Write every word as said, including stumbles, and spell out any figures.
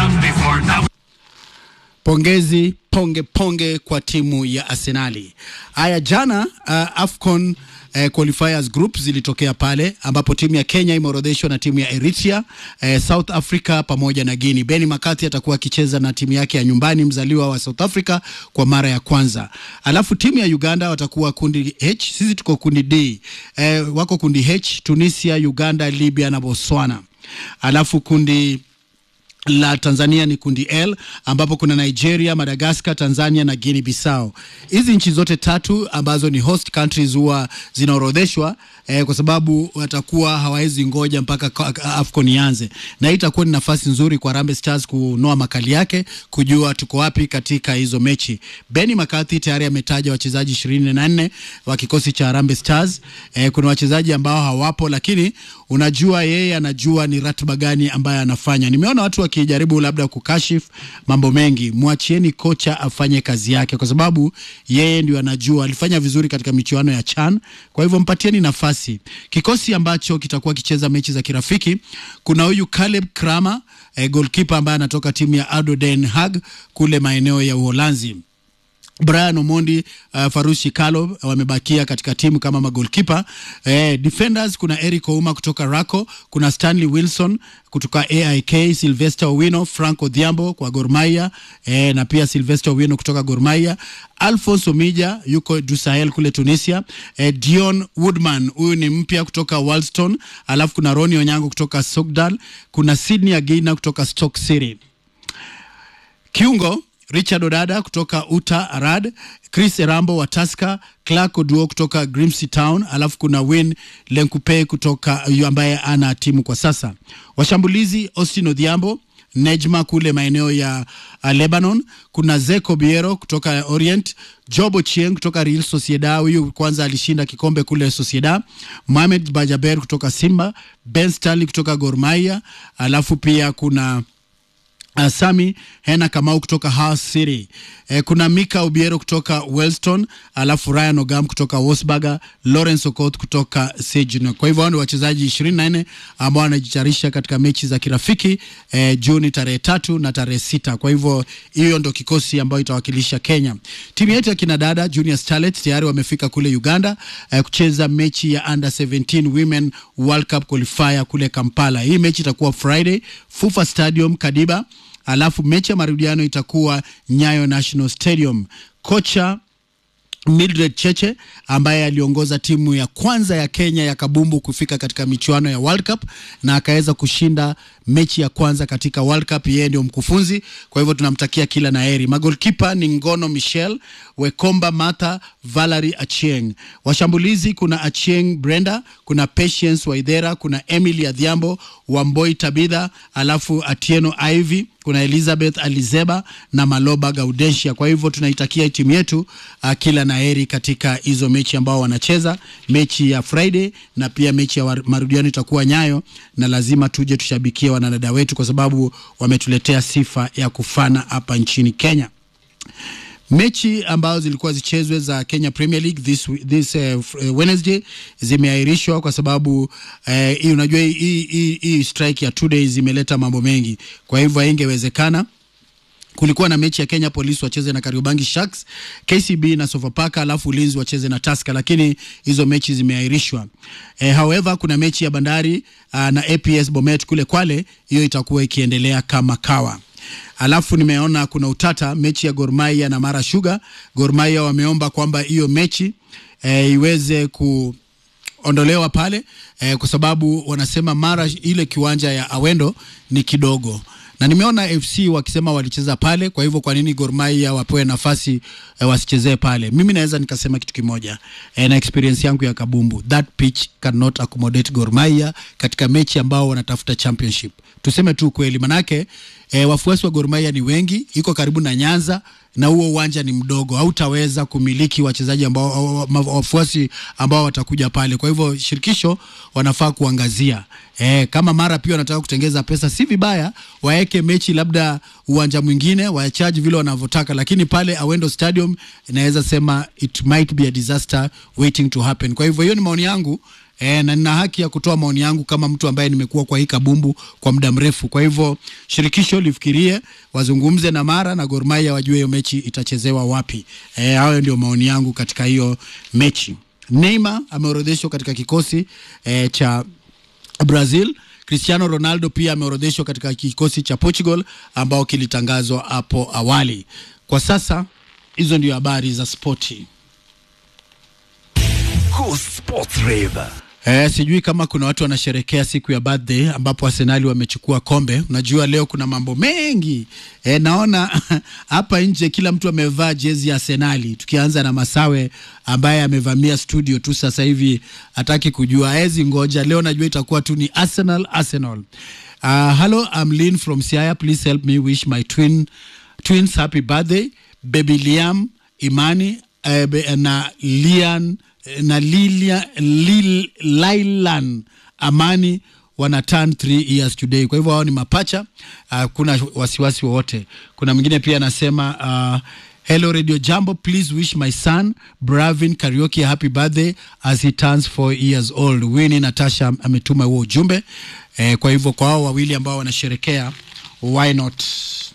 done before. Now Pongezi ponge ponge kwa timu ya Arsenali. Aya jana uh, AFCON uh, qualifiers group zilitokea pale ambapo timu ya Kenya imeorodheshwa na timu ya Eritrea, uh, South Africa pamoja na Guinea. Benny McCarthy atakuwa akicheza na timu yake ya nyumbani, mzaliwa wa South Africa, kwa mara ya kwanza. Alafu timu ya Uganda watakuwa kundi H, sisi tuko kundi D. Uh, wako kundi H, Tunisia, Uganda, Libya na Botswana. Alafu kundi la Tanzania ni kundi L ambapo kuna Nigeria, Madagascar, Tanzania na Guinea Bissau. Hizi nchi zote tatu ambazo ni host countries huwa zinaorodheshwa eh, kwa sababu watakuwa hawawezi ngoja mpaka AFCON ianze. Na hii itakuwa ni nafasi nzuri kwa Harambee Stars kunoa makali yake, kujua tuko wapi katika hizo mechi. Benny McCarthy tayari ametaja wachezaji ishirini na nne wa kikosi cha Harambee Stars. Eh, kuna wachezaji ambao hawapo, lakini unajua yeye anajua ni ratiba gani ambayo anafanya. Nimeona watu wakijaribu labda kukashifu mambo mengi. Mwachieni kocha afanye kazi yake, kwa sababu yeye ndio anajua. Alifanya vizuri katika michuano ya CHAN, kwa hivyo mpatieni nafasi. Kikosi ambacho kitakuwa kicheza mechi za kirafiki, kuna huyu Caleb Kramer, eh, goalkeeper ambaye anatoka timu ya ADO Den Haag kule maeneo ya Uholanzi. Brian Omondi, uh, Farushi Kalo wamebakia katika timu kama magolkeeper. Eh, defenders kuna Eric Ouma kutoka Rako, kuna Stanley Wilson kutoka A I K, Sylvester Owino, Frank Odhiambo kwa Gor Mahia, eh, na pia Sylvester Owino kutoka Gor Mahia. Alphonse Omija yuko Du Sahel kule Tunisia. Eh, Dion Woodman, huyu ni mpya kutoka Walston. Alafu kuna Ronnie Onyango kutoka Sogndal, kuna Sydney Agina kutoka Stoke City. Kiungo Richard Odada kutoka Uta Arad, Chris Erambo wa Tusker, Clark Oduo kutoka Grimsby Town, alafu kuna Win Lenkupe kutoka yu ambaye ana timu kwa sasa. Washambulizi Austin Odhiambo, Nejma kule maeneo ya uh, Lebanon, kuna Zeko Biero kutoka Orient, Jobo Chieng kutoka Real Sociedad, huyu kwanza alishinda kikombe kule Sociedad, Mohamed Bajaber kutoka Simba, Ben Stanley kutoka Gor Mahia, alafu pia kuna Uh, Sami Hena Kamau kutoka Hull City. Eh, kuna Mika Obiero kutoka Wellston, alafu Ryan Ogam kutoka Wolfsburg, Lawrence Okot kutoka Sejuna. Kwa hivyo hao ni wachezaji ishirini na nne ambao wanajitayarisha katika mechi za kirafiki eh, Juni tarehe tatu na tarehe sita. Kwa hivyo hiyo ndio kikosi ambayo itawakilisha Kenya. Timu yetu ya kinadada Junior Starlets tayari wamefika kule Uganda eh, kucheza mechi ya Under seventeen Women World Cup qualifier kule Kampala. Hii mechi itakuwa Friday, Fufa Stadium Kadiba. Alafu mechi ya marudiano itakuwa Nyayo National Stadium. Kocha Mildred Cheche ambaye aliongoza timu ya kwanza ya Kenya ya kabumbu kufika katika michuano ya World Cup na akaweza kushinda mechi ya kwanza katika World Cup, yeye ndio mkufunzi. Kwa hivyo tunamtakia kila laheri. Magolkipa ni Ngono Michelle, Wekomba Martha, Valerie Achieng. Washambulizi kuna Achieng Brenda, kuna Patience Waithera, kuna Emily Adhiambo, Wamboi Tabitha, alafu Atieno Ivy, kuna Elizabeth Alizeba na Maloba Gaudensia. Kwa hivyo tunaitakia timu yetu uh, kila laheri katika hizo mechi ambao wanacheza, mechi ya Friday na pia mechi ya marudiano itakuwa Nyayo, na lazima tuje tushabikie wanadada wetu kwa sababu wametuletea sifa ya kufana hapa nchini Kenya. Mechi ambazo zilikuwa zichezwe za Kenya Premier League this this uh, Wednesday zimeahirishwa kwa sababu hii uh, unajua hii hii strike ya two days imeleta mambo mengi. Kwa hivyo haingewezekana. Kulikuwa na mechi ya Kenya Police wacheze na Kariobangi Sharks, K C B na Sofapaka, alafu Ulinzi wacheze na Tusker, lakini hizo mechi zimeahirishwa. Eh, however kuna mechi ya Bandari uh, na A P S Bomet kule Kwale, hiyo itakuwa ikiendelea kama kawa. Alafu nimeona kuna utata mechi ya Gor Mahia na Mara Sugar. Gor Mahia wameomba kwamba hiyo mechi eh, iweze kuondolewa pale eh, kwa sababu wanasema Mara ile kiwanja ya Awendo ni kidogo. Na nimeona F C wakisema walicheza pale, kwa hivyo kwa nini Gor Mahia wapewe nafasi eh, wasichezee pale? Mimi naweza nikasema kitu kimoja eh, na experience yangu ya kabumbu, that pitch cannot accommodate Gor Mahia katika mechi ambao wanatafuta championship. Tuseme tu kweli, manake eh, wafuasi wa Gor Mahia ni wengi, iko karibu na Nyanza na huo uwanja ni mdogo, hautaweza kumiliki wachezaji ambao wafuasi ambao watakuja pale. Kwa hivyo shirikisho wanafaa kuangazia eh, kama Mara pia wanataka kutengeza pesa, si vibaya waeke mechi labda uwanja mwingine, wachaji vile wanavyotaka, lakini pale Awendo Stadium inaweza sema it might be a disaster waiting to happen. Kwa hivyo hiyo ni maoni yangu E, na nina haki ya kutoa maoni yangu kama mtu ambaye nimekuwa kwa hii kabumbu kwa muda mrefu. Kwa hivyo shirikisho lifikirie, wazungumze na Mara na Gor Mahia wajue hiyo mechi itachezewa wapi. Eh, hayo ndio maoni yangu katika hiyo mechi. Neymar ameorodheshwa katika kikosi eh, cha Brazil. Cristiano Ronaldo pia ameorodheshwa katika kikosi cha Portugal ambao kilitangazwa hapo awali. Kwa sasa hizo ndio habari za spoti. Cool Sports Rave. Eh, sijui kama kuna watu wanasherekea siku ya birthday ambapo Arsenal wamechukua kombe. Unajua leo kuna mambo mengi. Eh, naona hapa nje kila mtu amevaa jezi ya Arsenal. Tukianza na Masawe ambaye amevamia studio tu sasa hivi hataki kujua ezi ngoja. Leo najua itakuwa tu ni Arsenal Arsenal. Uh, hello, I'm Lynn from Siaya. Please help me wish my twin twins happy birthday. Baby Liam, Imani uh, na Lian na Lilia Lil, Lailan Amani wana turn three years today. Kwa hivyo hao ni mapacha. Uh, kuna wasiwasi wote. Kuna mwingine pia anasema uh, hello Radio Jambo, please wish my son Bravin Karaoke happy birthday as he turns four years old. Winnie Natasha ametuma huo ujumbe. Eh, kwa hivyo kwa hao wawili ambao wanasherekea, why not?